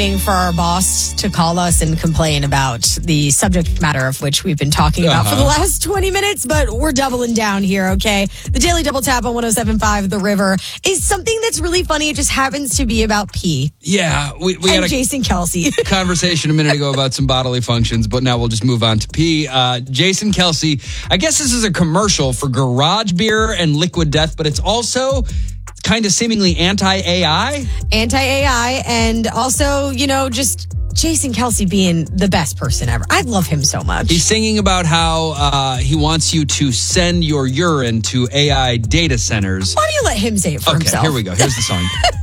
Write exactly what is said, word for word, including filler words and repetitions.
for our boss to call us and complain about the subject matter of which we've been talking about uh-huh. for the last twenty minutes, but we're doubling down here, okay? The Daily Double Tap on one oh seven point five The River is something that's really funny. It just happens to be about pee. Yeah. We, we and had a Jason Kelce. conversation a minute ago about some bodily functions, but now we'll just move on to pee. Uh, Jason Kelce, I guess this is a commercial for Garage Beer and Liquid Death, but it's also kind of seemingly anti-A I? Anti-A I, and also, you know, just Jason Kelce being the best person ever. I love him so much. He's singing about how uh, he wants you to send your urine to A I data centers. Why don't you let him say it for okay, himself? Okay, here we go. Here's the song.